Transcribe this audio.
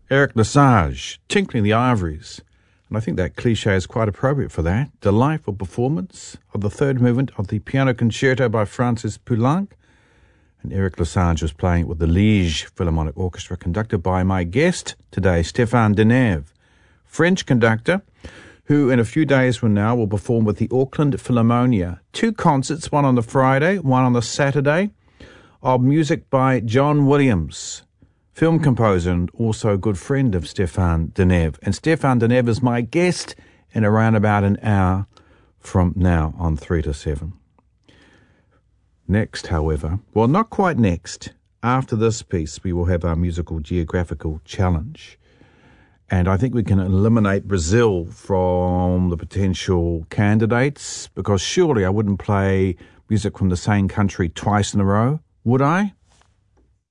Eric Lesage, Tinkling the Ivories. And I think that cliche is quite appropriate for that. Delightful performance of the third movement of the Piano Concerto by Francis Poulenc. And Eric Lesage was playing it with the Liège Philharmonic Orchestra, conducted by my guest today, Stéphane Denève, French conductor, who in a few days from now will perform with the Auckland Philharmonia. 2 concerts, one on the Friday, one on the Saturday, of music by John Williams, film composer and also a good friend of Stéphane Denève. And Stéphane Denève is my guest in around about an hour from now on 3 to 7. Next, however, well, not quite next. After this piece, we will have our musical geographical challenge. And I think we can eliminate Brazil from the potential candidates, because surely I wouldn't play music from the same country twice in a row, would I?